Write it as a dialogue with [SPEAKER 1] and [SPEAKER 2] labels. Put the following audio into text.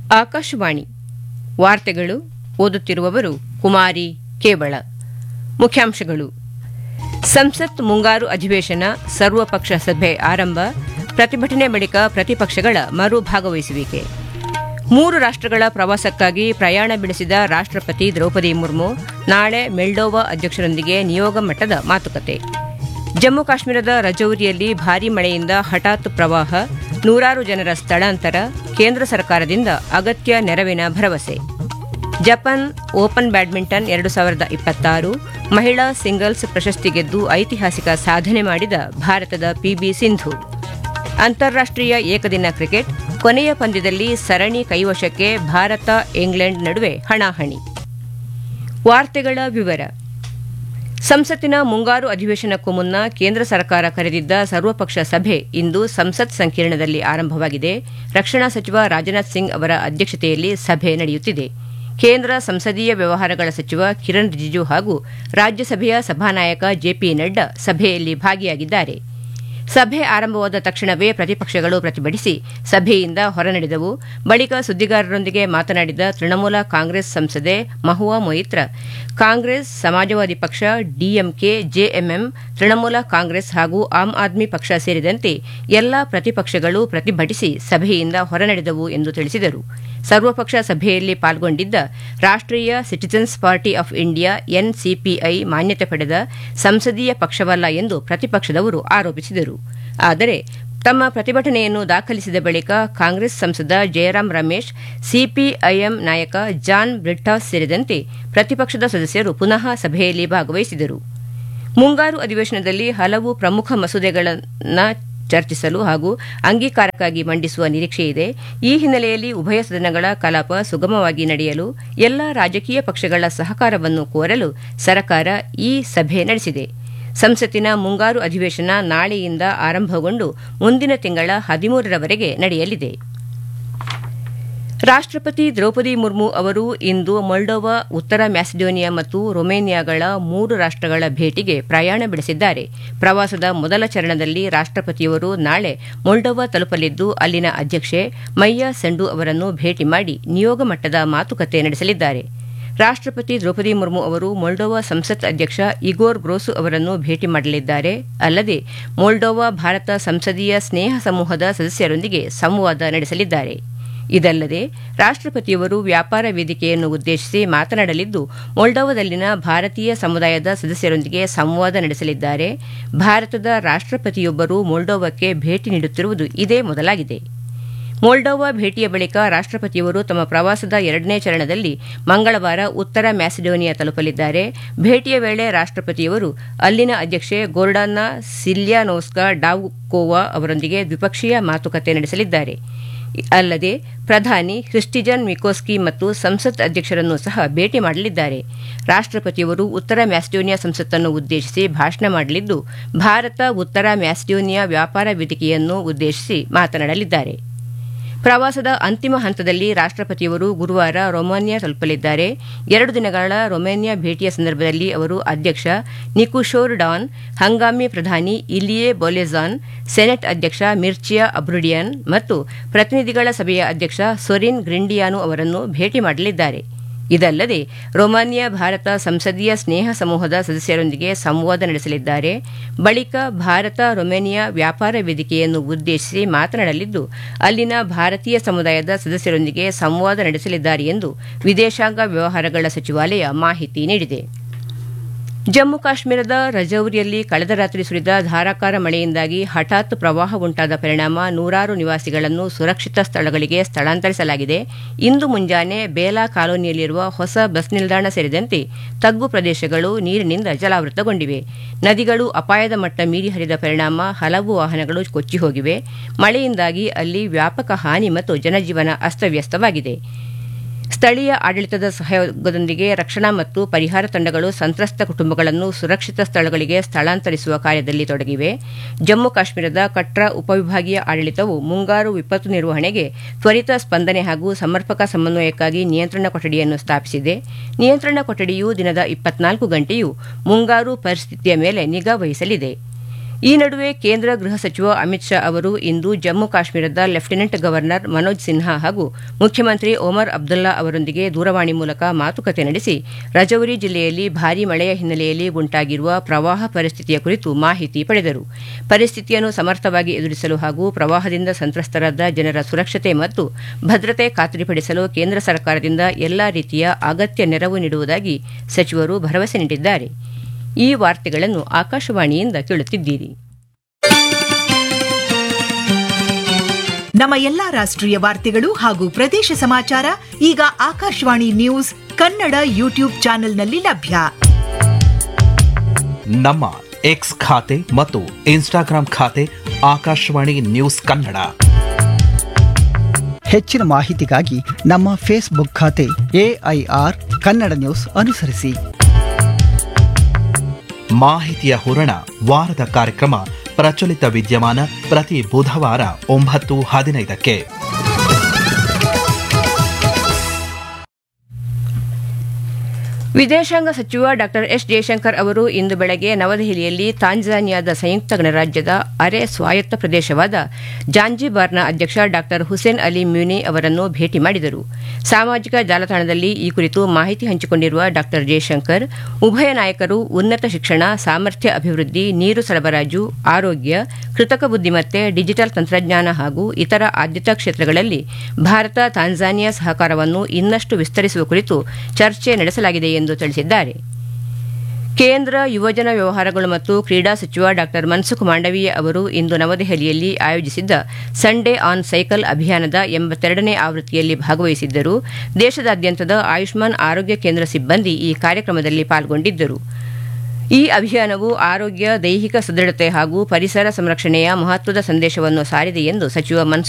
[SPEAKER 1] ಆಕಾಶವಾಣಿ ವಾರ್ತೆಗಳು ಓದುತ್ತಿರುವವರು ಕುಮಾರಿ ಕೇವಳ. ಮುಖ್ಯಾಂಶಗಳು: ಸಂಸತ್ ಮುಂಗಾರು ಅಧಿವೇಶನ, ಸರ್ವಪಕ್ಷ ಸಭೆ ಆರಂಭ, ಪ್ರತಿಭಟನೆ ಬಳಿಕ ಪ್ರತಿಪಕ್ಷಗಳ ಮರು ಭಾಗವಹಿಸುವಿಕೆ. 3 ರಾಷ್ಟ್ರಗಳ ಪ್ರವಾಸಕ್ಕಾಗಿ ಪ್ರಯಾಣ ಬೆಳೆಸಿದ ರಾಷ್ಟ್ರಪತಿ ದ್ರೌಪದಿ ಮುರ್ಮು ನಾಳೆ ಮೊಲ್ಡೋವಾ ಅಧ್ಯಕ್ಷರೊಂದಿಗೆ ನಿಯೋಗ ಮಟ್ಟದ ಮಾತುಕತೆ. ಜಮ್ಮು ಕಾಶ್ಮೀರದ ರಜೌರಿಯಲ್ಲಿ ಭಾರೀ ಮಳೆಯಿಂದ ಹಠಾತ್ ಪ್ರವಾಹ, ನೂರಾರು ಜನರ ಸ್ಥಳಾಂತರ, ಕೇಂದ್ರ ಸರ್ಕಾರದಿಂದ ಅಗತ್ಯ ನೆರವಿನ ಭರವಸೆ. ಜಪಾನ್ ಓಪನ್ ಬ್ಯಾಡ್ಮಿಂಟನ್ 2026 ಮಹಿಳಾ ಸಿಂಗಲ್ಸ್ ಪ್ರಶಸ್ತಿ ಗೆದ್ದು ಐತಿಹಾಸಿಕ ಸಾಧನೆ ಮಾಡಿದ ಭಾರತದ ಪಿವಿ ಸಿಂಧು. ಅಂತಾರಾಷ್ಟ್ರೀಯ ಏಕದಿನ ಕ್ರಿಕೆಟ್ ಕೊನೆಯ ಪಂದ್ಯದಲ್ಲಿ ಸರಣಿ ಕೈವಶಕ್ಕೆ ಭಾರತ ಇಂಗ್ಲೆಂಡ್ ನಡುವೆ ಹಣಾಹಣಿ. ವಾರ್ತೆಗಳ ವಿವರ. ಸಂಸತ್ತಿನ ಮುಂಗಾರು ಅಧಿವೇಶನಕ್ಕೂ ಮುನ್ನ ಕೇಂದ್ರ ಸರ್ಕಾರ ಕರೆದಿದ್ದ ಸರ್ವಪಕ್ಷ ಸಭೆ ಇಂದು ಸಂಸತ್ ಸಂಕೀರ್ಣದಲ್ಲಿ ಆರಂಭವಾಗಿದೆ. ರಕ್ಷಣಾ ಸಚಿವ ರಾಜನಾಥ್ ಸಿಂಗ್ ಅವರ ಅಧ್ಯಕ್ಷತೆಯಲ್ಲಿ ಸಭೆ ನಡೆಯುತ್ತಿದೆ. ಕೇಂದ್ರ ಸಂಸದೀಯ ವ್ಯವಹಾರಗಳ ಸಚಿವ ಕಿರಣ್ ರಿಜಿಜು ಹಾಗೂ ರಾಜ್ಯಸಭೆಯ ಸಭಾನಾಯಕ ಜೆಪಿ ನಡ್ಡಾ ಸಭೆಯಲ್ಲಿ ಭಾಗಿಯಾಗಿದ್ದಾರೆ. ಸಭೆ ಆರಂಭವಾದ ತಕ್ಷಣವೇ ಪ್ರತಿಪಕ್ಷಗಳು ಪ್ರತಿಭಟಿಸಿ ಸಭೆಯಿಂದ ಹೊರನಡೆದವು. ಬಳಿಕ ಸುದ್ದಿಗಾರರೊಂದಿಗೆ ಮಾತನಾಡಿದ ತೃಣಮೂಲ ಕಾಂಗ್ರೆಸ್ ಸಂಸದೆ ಮಹುವಾ ಮೊಯಿತ್ರ, ಕಾಂಗ್ರೆಸ್, ಸಮಾಜವಾದಿ ಪಕ್ಷ, ಡಿಎಂಕೆ, ಜೆಎಂಎಂ, ತೃಣಮೂಲ ಕಾಂಗ್ರೆಸ್ ಹಾಗೂ ಆಮ್ ಆದ್ಮಿ ಪಕ್ಷ ಸೇರಿದಂತೆ ಎಲ್ಲಾ ಪ್ರತಿಪಕ್ಷಗಳು ಪ್ರತಿಭಟಿಸಿ ಸಭೆಯಿಂದ ಹೊರನಡೆದವು ಎಂದು ತಿಳಿಸಿದರು. ಸರ್ವಪಕ್ಷ ಸಭೆಯಲ್ಲಿ ಪಾಲ್ಗೊಂಡಿದ್ದ ರಾಷ್ಟ್ರೀಯ citizens party of India NCPI ಮಾನ್ಯತೆ ಪಡೆದ ಸಂಸದೀಯ ಪಕ್ಷವಲ್ಲ ಎಂದು ಪ್ರತಿಪಕ್ಷದವರು ಆರೋಪಿಸಿದರು. ಆದರೆ ತಮ್ಮ ಪ್ರತಿಭಟನೆಯನ್ನು ದಾಖಲಿಸಿದ ಬಳಿಕ ಕಾಂಗ್ರೆಸ್ ಸಂಸದ ಜಯರಾಮ್ ರಮೇಶ್, ಸಿಪಿಐಎಂ ನಾಯಕ ಜಾನ್ ಬ್ರಿಟ್ಟಾಸ್ ಸೇರಿದಂತೆ ಪ್ರತಿಪಕ್ಷದ ಸದಸ್ಯರು ಪುನಃ ಸಭೆಯಲ್ಲಿ ಭಾಗವಹಿಸಿದರು. ಮುಂಗಾರು ಅಧಿವೇಶನದಲ್ಲಿ ಹಲವು ಪ್ರಮುಖ ಮಸೂದೆಗಳನ್ನು ಚರ್ಚಿಸಲು ಹಾಗೂ ಅಂಗೀಕಾರಕ್ಕಾಗಿ ಮಂಡಿಸುವ ನಿರೀಕ್ಷೆಯಿದೆ. ಈ ಹಿನ್ನೆಲೆಯಲ್ಲಿ ಉಭಯ ಸದನಗಳ ಕಲಾಪ ಸುಗಮವಾಗಿ ನಡೆಯಲು ಎಲ್ಲಾ ರಾಜಕೀಯ ಪಕ್ಷಗಳ ಸಹಕಾರವನ್ನು ಕೋರಲು ಸರ್ಕಾರ ಈ ಸಭೆ ನಡೆಸಿದೆ. ಸಂಸತ್ತಿನ ಮುಂಗಾರು ಅಧಿವೇಶನ ನಾಳೆಯಿಂದ ಆರಂಭಗೊಂಡು ಮುಂದಿನ ತಿಂಗಳ 13ರವರೆಗೆ ನಡೆಯಲಿದೆ. ರಾಷ್ಟ್ರಪತಿ ದ್ರೌಪದಿ ಮುರ್ಮು ಅವರು ಇಂದು ಮೊಲ್ಡೋವಾ, ಉತ್ತರ ಮ್ಯಾಸಿಡೋನಿಯಾ ಮತ್ತು ರೊಮೇನಿಯಾಗಳ 3 ರಾಷ್ಟ್ರಗಳ ಭೇಟಿಗೆ ಪ್ರಯಾಣ ಬೆಳೆಸಿದ್ದಾರೆ. ಪ್ರವಾಸದ ಮೊದಲ ಚರಣದಲ್ಲಿ ರಾಷ್ಟ್ರಪತಿಯವರು ನಾಳೆ ಮೊಲ್ಡೋವಾ ತಲುಪಲಿದ್ದು ಅಲ್ಲಿನ ಅಧ್ಯಕ್ಷೆ ಮೈಯಾ ಸಂಡು ಅವರನ್ನು ಭೇಟಿ ಮಾಡಿ ನಿಯೋಗ ಮಟ್ಟದ ಮಾತುಕತೆ ನಡೆಸಲಿದ್ದಾರೆ. ರಾಷ್ಟ್ರಪತಿ ದ್ರೌಪದಿ ಮುರ್ಮು ಅವರು ಮೊಲ್ಡೋವಾ ಸಂಸತ್ ಅಧ್ಯಕ್ಷ ಇಗೋರ್ ಗ್ರೋಸು ಅವರನ್ನು ಭೇಟಿ ಮಾಡಲಿದ್ದಾರೆ. ಅಲ್ಲದೆ ಮೊಲ್ಡೋವಾ ಭಾರತ ಸಂಸದೀಯ ಸ್ನೇಹ ಸಮೂಹದ ಸದಸ್ಯರೊಂದಿಗೆ ಸಂವಾದ ನಡೆಸಲಿದ್ದಾರೆ. ಇದಲ್ಲದೆ ರಾಷ್ಟ್ರಪತಿಯವರು ವ್ಯಾಪಾರ ವೇದಿಕೆಯನ್ನು ಉದ್ದೇಶಿಸಿ ಮಾತನಾಡಲಿದ್ದು ಮೊಲ್ಡೋವಾದಲ್ಲಿನ ಭಾರತೀಯ ಸಮುದಾಯದ ಸದಸ್ಯರೊಂದಿಗೆ ಸಂವಾದ ನಡೆಸಲಿದ್ದಾರೆ. ಭಾರತದ ರಾಷ್ಟ್ರಪತಿಯೊಬ್ಬರು ಮೊಲ್ಡೋವಾಕ್ಕೆ ಭೇಟಿ ನೀಡುತ್ತಿರುವುದು ಇದೇ ಮೊದಲಾಗಿದೆ. ಮೊಲ್ಡೋವಾ ಭೇಟಿಯ ಬಳಿಕ ರಾಷ್ಟ್ರಪತಿಯವರು ತಮ್ಮ ಪ್ರವಾಸದ 2ನೇ ಚರಣದಲ್ಲಿ ಮಂಗಳವಾರ ಉತ್ತರ ಮ್ಯಾಸಿಡೋನಿಯಾ ತಲುಪಲಿದ್ದಾರೆ. ಭೇಟಿಯ ವೇಳೆ ರಾಷ್ಟ್ರಪತಿಯವರು ಅಲ್ಲಿನ ಅಧ್ಯಕ್ಷೆ ಗೋರ್ಡಾನ್ನ ಸಿಲ್ಯಾನೋವ್ಸ್ಕಾ ಡಾವ್ಕೋವಾ ಅವರೊಂದಿಗೆ ದ್ವಿಪಕ್ಷೀಯ ಮಾತುಕತೆ ನಡೆಸಲಿದ್ದಾರೆ. ಅಲ್ಲದೆ ಪ್ರಧಾನಿ ಕ್ರಿಸ್ಟಿಜನ್ ಮಿಕೋಸ್ಕಿ ಮತ್ತು ಸಂಸತ್ ಅಧ್ಯಕ್ಷರನ್ನು ಸಹ ಭೇಟಿ ಮಾಡಲಿದ್ದಾರೆ. ರಾಷ್ಟ್ರಪತಿಯವರು ಉತ್ತರ ಮ್ಯಾಸಿಡೋನಿಯಾ ಸಂಸತ್ತನ್ನು ಉದ್ದೇಶಿಸಿ ಭಾಷಣ ಮಾಡಲಿದ್ದು ಭಾರತ ಉತ್ತರ ಮ್ಯಾಸಿಡೋನಿಯಾ ವ್ಯಾಪಾರ ವೇದಿಕೆಯನ್ನು ಉದ್ದೇಶಿಸಿ ಮಾತನಾಡಲಿದ್ದಾರೆ. ಪ್ರವಾಸದ ಅಂತಿಮ ಹಂತದಲ್ಲಿ ರಾಷ್ಟ್ರಪತಿಯವರು ಗುರುವಾರ ರೊಮೇನಿಯಾ ತಲುಪಲಿದ್ದಾರೆ. 2 ದಿನಗಳ ರೊಮೇನಿಯಾ ಭೇಟಿಯ ಸಂದರ್ಭದಲ್ಲಿ ಅವರು ಅಧ್ಯಕ್ಷ ನಿಕುಶೋರ್ ಡಾನ್, ಹಂಗಾಮಿ ಪ್ರಧಾನಿ ಇಲಿಯೆ ಬೊಲೆಜಾನ್, ಸೆನೆಟ್ ಅಧ್ಯಕ್ಷ ಮಿರ್ಚಿಯಾ ಅಬ್ರುಡಿಯನ್ ಮತ್ತು ಪ್ರತಿನಿಧಿಗಳ ಸಭೆಯ ಅಧ್ಯಕ್ಷ ಸೊರಿನ್ ಗ್ರಿಂಡಿಯಾನು ಅವರನ್ನು ಭೇಟಿ ಮಾಡಲಿದ್ದಾರೆ. ಇದಲ್ಲದೆ ರೊಮಾನಿಯಾ ಭಾರತ ಸಂಸದೀಯ ಸ್ನೇಹ ಸಮೂಹದ ಸದಸ್ಯರೊಂದಿಗೆ ಸಂವಾದ ನಡೆಸಲಿದ್ದಾರೆ. ಬಳಿಕ ಭಾರತ ರೊಮೇನಿಯಾ ವ್ಯಾಪಾರ ವೇದಿಕೆಯನ್ನು ಉದ್ದೇಶಿಸಿ ಮಾತನಾಡಲಿದ್ದು ಅಲ್ಲಿನ ಭಾರತೀಯ ಸಮುದಾಯದ ಸದಸ್ಯರೊಂದಿಗೆ ಸಂವಾದ ನಡೆಸಲಿದ್ದಾರೆ ಎಂದು ವಿದೇಶಾಂಗ ವ್ಯವಹಾರಗಳ ಸಚಿವಾಲಯ ಮಾಹಿತಿ ನೀಡಿದೆ. ಜಮ್ಮು ಕಾಶ್ಮೀರದ ರಜೌರಿಯಲ್ಲಿ ಕಳೆದ ರಾತ್ರಿ ಸುರಿದ ಧಾರಾಕಾರ ಮಳೆಯಿಂದಾಗಿ ಹಠಾತ್ ಪ್ರವಾಹ ಉಂಟಾದ ಪರಿಣಾಮ ನೂರಾರು ನಿವಾಸಿಗಳನ್ನು ಸುರಕ್ಷಿತ ಸ್ಥಳಗಳಿಗೆ ಸ್ಥಳಾಂತರಿಸಲಾಗಿದೆ. ಇಂದು ಮುಂಜಾನೆ ಬೇಲಾ ಕಾಲೋನಿಯಲ್ಲಿರುವ ಹೊಸ ಬಸ್ ನಿಲ್ದಾಣ ಸೇರಿದಂತೆ ತಗ್ಗು ಪ್ರದೇಶಗಳು ನೀರಿನಿಂದ ಜಲಾವೃತಗೊಂಡಿವೆ. ನದಿಗಳು ಅಪಾಯದ ಮಟ್ಟ ಮೀರಿ ಹರಿದ ಪರಿಣಾಮ ಹಲವು ವಾಹನಗಳು ಕೊಚ್ಚಿ ಹೋಗಿವೆ. ಮಳೆಯಿಂದಾಗಿ ಅಲ್ಲಿ ವ್ಯಾಪಕ ಹಾನಿ ಮತ್ತು ಜನಜೀವನ ಅಸ್ತವ್ಯಸ್ತವಾಗಿದೆ. ಸ್ಥಳೀಯ ಆಡಳಿತದ ಸಹಯೋಗದೊಂದಿಗೆ ರಕ್ಷಣಾ ಮತ್ತು ಪರಿಹಾರ ತಂಡಗಳು ಸಂತ್ರಸ್ತ ಕುಟುಂಬಗಳನ್ನು ಸುರಕ್ಷಿತ ಸ್ಥಳಗಳಿಗೆ ಸ್ಥಳಾಂತರಿಸುವ ಕಾರ್ಯದಲ್ಲಿ ತೊಡಗಿವೆ. ಜಮ್ಮು ಕಾಶ್ಮೀರದ ಕಟ್ರಾ ಉಪವಿಭಾಗೀಯ ಆಡಳಿತವು ಮುಂಗಾರು ವಿಪತ್ತು ನಿರ್ವಹಣೆಗೆ ತ್ವರಿತ ಸ್ಪಂದನೆ ಹಾಗೂ ಸಮರ್ಪಕ ಸಮನ್ವಯಕ್ಕಾಗಿ ನಿಯಂತ್ರಣ ಕೊಠಡಿಯನ್ನು ಸ್ಥಾಪಿಸಿದೆ. ನಿಯಂತ್ರಣ ಕೊಠಡಿಯು ದಿನದ 24 ಗಂಟೆಯೂ ಮುಂಗಾರು ಪರಿಸ್ಥಿತಿಯ ಮೇಲೆ ನಿಗಾ ವಹಿಸಲಿದೆ. ಈ ನಡುವೆ ಕೇಂದ್ರ ಗೃಹ ಸಚಿವ ಅಮಿತ್ ಶಾ ಅವರು ಇಂದು ಜಮ್ಮು ಕಾಶ್ಮೀರದ ಲೆಫ್ಟಿನೆಂಟ್ ಗವರ್ನರ್ ಮನೋಜ್ ಸಿನ್ಹಾ ಹಾಗೂ ಮುಖ್ಯಮಂತ್ರಿ ಒಮರ್ ಅಬ್ದುಲ್ಲಾ ಅವರೊಂದಿಗೆ ದೂರವಾಣಿ ಮೂಲಕ ಮಾತುಕತೆ ನಡೆಸಿ ರಜೌರಿ ಜಿಲ್ಲೆಯಲ್ಲಿ ಭಾರೀ ಮಳೆಯ ಹಿನ್ನೆಲೆಯಲ್ಲಿ ಉಂಟಾಗಿರುವ ಪ್ರವಾಹ ಪರಿಸ್ಥಿತಿಯ ಕುರಿತು ಮಾಹಿತಿ ಪಡೆದರು. ಪರಿಸ್ಥಿತಿಯನ್ನು ಸಮರ್ಥವಾಗಿ ಎದುರಿಸಲು ಹಾಗೂ ಪ್ರವಾಹದಿಂದ ಸಂತ್ರಸ್ತರಾದ ಜನರ ಸುರಕ್ಷತೆ ಮತ್ತು ಭದ್ರತೆ ಖಾತ್ರಿಪಡಿಸಲು ಕೇಂದ್ರ ಸರ್ಕಾರದಿಂದ ಎಲ್ಲಾ ರೀತಿಯ ಅಗತ್ಯ ನೆರವು ನೀಡುವುದಾಗಿ ಸಚಿವರು ಭರವಸೆ ನೀಡಿದ್ದಾರೆ. ಈ ವಾರ್ತೆಗಳನ್ನು ಆಕಾಶವಾಣಿಯಿಂದ ಕೇಳುತ್ತಿದ್ದೀರಿ.
[SPEAKER 2] ನಮ್ಮ ಎಲ್ಲಾ ರಾಷ್ಟ್ರೀಯ ವಾರ್ತೆಗಳು ಹಾಗೂ ಪ್ರದೇಶ ಸಮಾಚಾರ ಈಗ ಆಕಾಶವಾಣಿ ನ್ಯೂಸ್ ಕನ್ನಡ ಯೂಟ್ಯೂಬ್ ಚಾನೆಲ್ನಲ್ಲಿ ಲಭ್ಯ.
[SPEAKER 3] ನಮ್ಮ ಎಕ್ಸ್ ಖಾತೆ ಮತ್ತು ಇನ್ಸ್ಟಾಗ್ರಾಂ ಖಾತೆ ಆಕಾಶವಾಣಿ ನ್ಯೂಸ್ ಕನ್ನಡ.
[SPEAKER 4] ಹೆಚ್ಚಿನ ಮಾಹಿತಿಗಾಗಿ ನಮ್ಮ ಫೇಸ್ಬುಕ್ ಖಾತೆ AIR ಕನ್ನಡ ನ್ಯೂಸ್ ಅನುಸರಿಸಿ.
[SPEAKER 3] ಮಾಹಿತಿಯ ಹೂರಣ ವಾರದ ಕಾರ್ಯಕ್ರಮ ಪ್ರಚಲಿತ ವಿದ್ಯಮಾನ ಪ್ರತಿ ಬುಧವಾರ 9:15ಕ್ಕೆ.
[SPEAKER 1] ವಿದೇಶಾಂಗ ಸಚಿವ ಡಾ ಎಸ್ ಜಯಶಂಕರ್ ಅವರು ಇಂದು ಬೆಳಗ್ಗೆ ನವದೆಹಲಿಯಲ್ಲಿ ತಾಂಜಾನಿಯಾದ ಸಂಯುಕ್ತ ಗಣರಾಜ್ಯದ ಅರೆ ಸ್ವಾಯತ್ತ ಪ್ರದೇಶವಾದ ಜಾಂಜಿಬಾರ್ನ ಅಧ್ಯಕ್ಷ ಡಾ ಹುಸೇನ್ ಅಲಿ ಮ್ಯೂನಿ ಅವರನ್ನು ಭೇಟಿ ಮಾಡಿದರು. ಸಾಮಾಜಿಕ ಜಾಲತಾಣದಲ್ಲಿ ಈ ಕುರಿತು ಮಾಹಿತಿ ಹಂಚಿಕೊಂಡಿರುವ ಡಾ ಜಯಶಂಕರ್, ಉಭಯ ನಾಯಕರು ಉನ್ನತ ಶಿಕ್ಷಣ, ಸಾಮರ್ಥ್ಯ ಅಭಿವೃದ್ಧಿ, ನೀರು ಸರಬರಾಜು, ಆರೋಗ್ಯ, ಕೃತಕ ಬುದ್ದಿಮತ್ತೆ, ಡಿಜಿಟಲ್ ತಂತ್ರಜ್ಞಾನ ಹಾಗೂ ಇತರ ಆದ್ಯತಾ ಕ್ಷೇತ್ರಗಳಲ್ಲಿ ಭಾರತ ತಾಂಜಾನಿಯಾ ಸಹಕಾರವನ್ನು ಇನ್ನಷ್ಟು ವಿಸ್ತರಿಸುವ ಕುರಿತು ಚರ್ಚೆ ನಡೆಸಲಾಗಿದೆ ಎಂದು ತಿಳಿಸಿದ್ದಾರೆ. ಕೇಂದ್ರ ಯುವಜನ ವ್ಯವಹಾರಗಳು ಮತ್ತು ಕ್ರೀಡಾ ಸಚಿವ ಡಾ ಮನ್ಸುಖ್ ಮಾಂಡವೀಯ ಅವರು ಇಂದು ನವದೆಹಲಿಯಲ್ಲಿ ಆಯೋಜಿಸಿದ್ದ ಸಂಡೇ ಆನ್ ಸೈಕಲ್ ಅಭಿಯಾನದ 82ನೇ ಆವೃತ್ತಿಯಲ್ಲಿ ಭಾಗವಹಿಸಿದ್ದರು. ದೇಶದಾದ್ಯಂತದ ಆಯುಷ್ಮಾನ್ ಆರೋಗ್ಯ ಕೇಂದ್ರ ಸಿಬ್ಬಂದಿ ಈ ಕಾರ್ಯಕ್ರಮದಲ್ಲಿ ಪಾಲ್ಗೊಂಡಿದ್ದರು. ಈ ಅಭಿಯಾನವು ಆರೋಗ್ಯ, ದೈಹಿಕ ಸದೃಢತೆ ಹಾಗೂ ಪರಿಸರ ಸಂರಕ್ಷಣೆಯ ಮಹತ್ವದ ಸಂದೇಶವನ್ನು ಸಾರಿದೆ ಎಂದು ಸಚಿವ ಮನ್ಸುಖ್